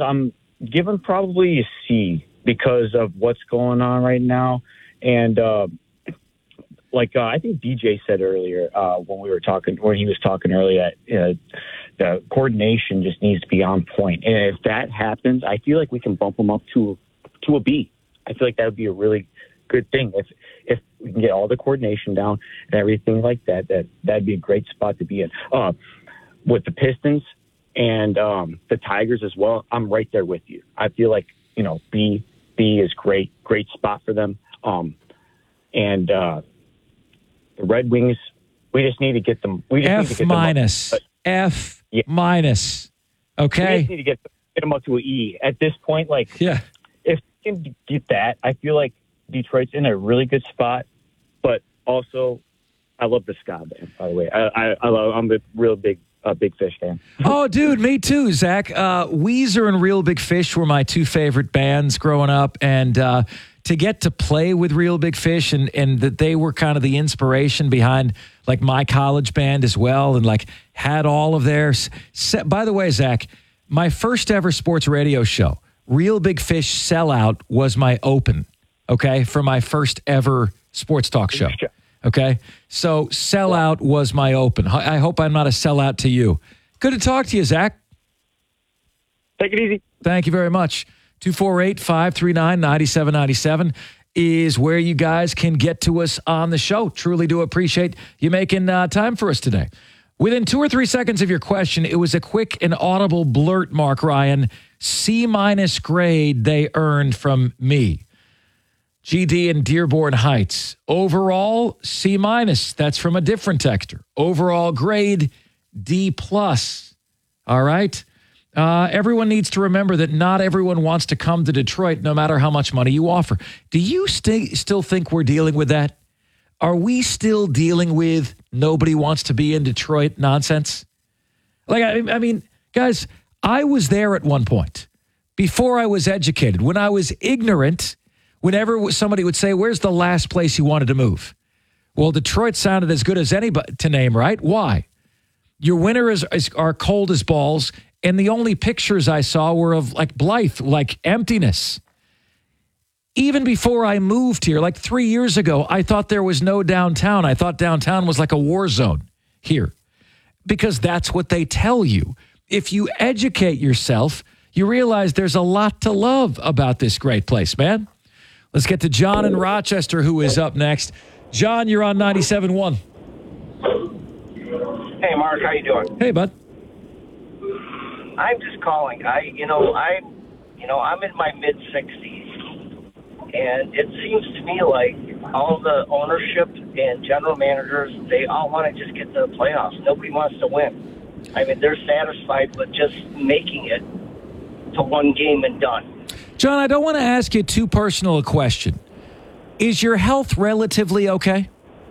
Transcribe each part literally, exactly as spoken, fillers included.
Twins, I'm giving probably a C because of what's going on right now. And, uh, like uh, I think D J said earlier uh, when we were talking, when he was talking earlier, that uh, the coordination just needs to be on point. And if that happens, I feel like we can bump them up to to a B. I feel like that would be a really good thing. If if we can get all the coordination down and everything like that, that that'd be a great spot to be in. Uh, with the Pistons and um, the Tigers as well, I'm right there with you. I feel like you know B B is great, great spot for them. Um, and uh, the Red Wings, we just need to get them. We just F need to get minus. them up. F yeah. minus. Okay. We just need to get, get them up to an E at this point. Like, yeah. if we can get that, I feel like Detroit's in a really good spot. But also, I love the ska band. By the way, I, I, I love. I'm a real big. A Big Fish fan. Oh, dude, me too, Zach. Uh, Weezer and Real Big Fish were my two favorite bands growing up, and uh, to get to play with Real Big Fish, and and that they were kind of the inspiration behind like my college band as well, and like had all of their. Se- By the way, Zach, my first ever sports radio show, Real Big Fish Sellout, was my open. Okay, for my first ever sports talk show. Okay, so sellout was my open. I hope I'm not a sellout to you. Good to talk to you, Zach. Take it easy. Thank you very much. two four eight, five three nine, nine seven nine seven is where you guys can get to us on the show. Truly do appreciate you making uh, time for us today. Within two or three seconds of your question, it was a quick and audible blurt, Mark Ryan. C-minus grade they earned from me. G D in Dearborn Heights. Overall, C minus. That's from a different texter. Overall grade, D plus. All right. Uh, everyone needs to remember that not everyone wants to come to Detroit, no matter how much money you offer. Do you st- still think we're dealing with that? Are we still dealing with nobody wants to be in Detroit nonsense? Like, I, I mean, guys, I was there at one point before I was educated. When I was ignorant, whenever somebody would say, where's the last place you wanted to move? Well, Detroit sounded as good as anybody to name, right? Why? Your winter is, is are cold as balls, and the only pictures I saw were of like Blythe, like emptiness. Even before I moved here, like three years ago, I thought there was no downtown. I thought downtown was like a war zone here because that's what they tell you. If you educate yourself, you realize there's a lot to love about this great place, man. Let's get to John in Rochester, who is up next. John, you're on ninety-seven point one. Hey, Mark, how you doing? Hey, bud. I'm just calling. I, you know, I, you know, I'm in my mid sixties, and it seems to me like all the ownership and general managers, they all want to just get to the playoffs. Nobody wants to win. I mean, they're satisfied with just making it to one game and done. John, I don't want to ask you too personal a question. Is your health relatively okay?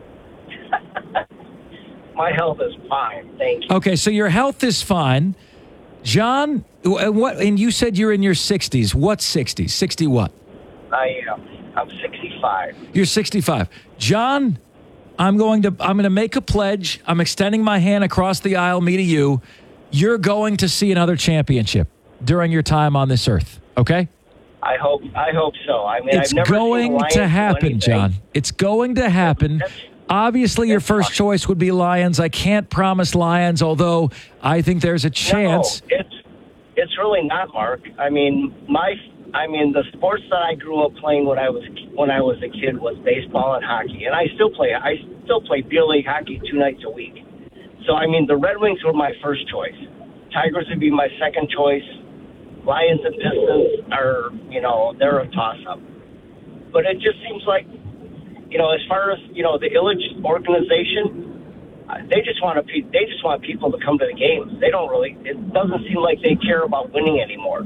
My health is fine, thank you. Okay, so your health is fine. John, what? And you said you're in your sixties. What sixties? sixty what? I am. I'm sixty-five. You're sixty-five. John, I'm going to I'm going to make a pledge. I'm extending my hand across the aisle, me to you. You're going to see another championship during your time on this earth, okay? I hope I hope so. I mean, it's I've never going seen Lions to happen, do John. It's going to happen. That's, Obviously, your first fine. choice would be Lions. I can't promise Lions, although I think there's a chance. No, it's it's really not, Mark. I mean, my I mean, the sports that I grew up playing when I was when I was a kid was baseball and hockey, and I still play. I still play beer league hockey two nights a week. So, I mean, the Red Wings were my first choice. Tigers would be my second choice. Lions and Pistons are, you know, they're a toss-up. But it just seems like, you know, as far as, you know, the Ilitch organization, uh, they just want to, they just want people to come to the games. They don't really, it doesn't seem like they care about winning anymore.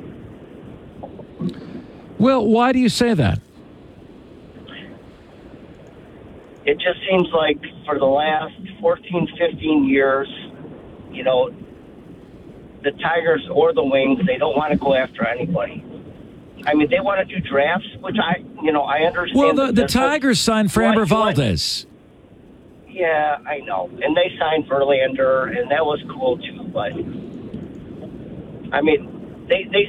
Well, why do you say that? It just seems like for the last fourteen, fifteen years, you know, the Tigers or the Wings, they don't want to go after anybody. I mean, they want to do drafts, which I, you know, I understand. Well, the, the Tigers signed Framber Valdez. Yeah, I know. And they signed Verlander, and that was cool, too. But, I mean, they, they